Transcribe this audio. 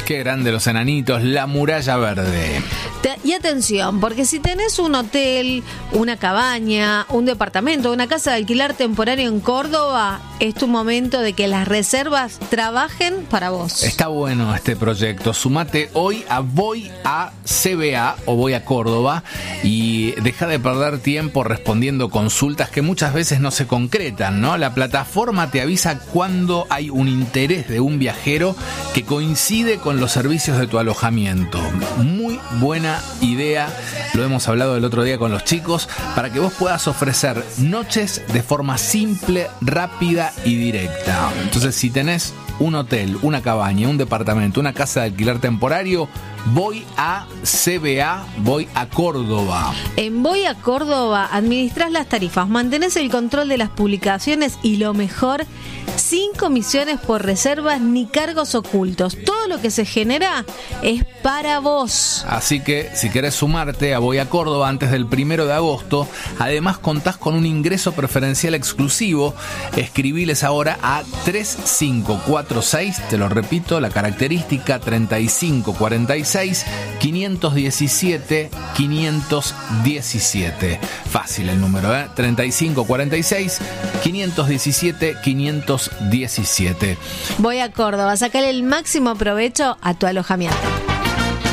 Qué grande los enanitos, la muralla verde. Y atención, porque si tenés un hotel, una cabaña, un departamento, una casa de alquiler temporario en Córdoba, es tu momento de que las reservas trabajen para vos. Está bueno este proyecto. Sumate hoy a Voy a CBA o Voy a Córdoba y deja de perder tiempo respondiendo consultas que muchas veces no se concretan, ¿no? La plataforma te avisa cuando hay un interés de un viajero que coincide con los servicios de tu alojamiento. Muy buena idea, lo hemos hablado el otro día con los chicos, para que vos puedas ofrecer noches de forma simple, rápida y directa. Entonces, si tenés un hotel, una cabaña, un departamento, una casa de alquiler temporario, Voy a CBA, Voy a Córdoba. En Voy a Córdoba administrás las tarifas, mantenés el control de las publicaciones y lo mejor, sin comisiones por reservas ni cargos ocultos. Todo lo que se genera es para vos. Así que si querés sumarte a Voy a Córdoba antes del 1 de agosto, además contás con un ingreso preferencial exclusivo. Escribiles ahora a 3546, te lo repito, la característica 3546 517 517. Fácil el número, 3546 517 517. Voy a Córdoba, sacale el máximo provecho a tu alojamiento.